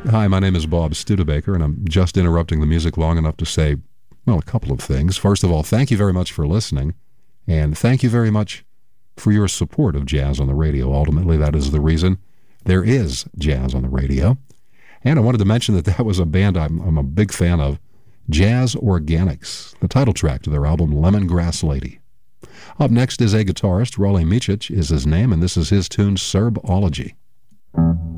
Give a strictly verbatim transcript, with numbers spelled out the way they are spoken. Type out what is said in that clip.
Hi, my name is Bob Studebaker, and I'm just interrupting the music long enough to say, well, a couple of things. First of all, thank you very much for listening, and thank you very much for your support of jazz on the radio. Ultimately, that is the reason there is jazz on the radio. And I wanted to mention that that was a band I'm, I'm a big fan of, Jazz Organics, the title track to their album Lemongrass Lady. Up next is a guitarist. Rolly Micic is his name, and this is his tune, Serbology.